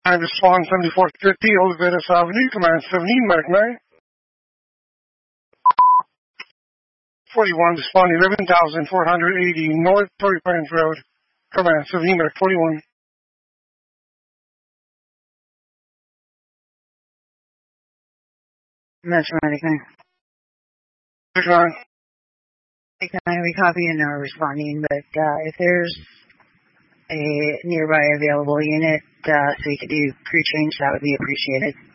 I'm to Swan 7450 Oliveras Avenue, command 17, Mark 9. 41 to Swan 11,480 North Torrey Pines Road, command 17, Mark 41. That's right, okay. Decline. We copy and are responding, but if there's a nearby available unit so you could do crew change, that would be appreciated.